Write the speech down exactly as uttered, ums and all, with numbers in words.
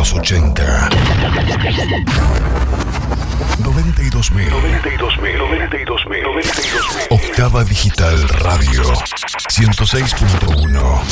los ochenta. noventa y dos mil. noventa y dos mil. noventa y dos mil. Octava Digital Radio ciento seis punto uno.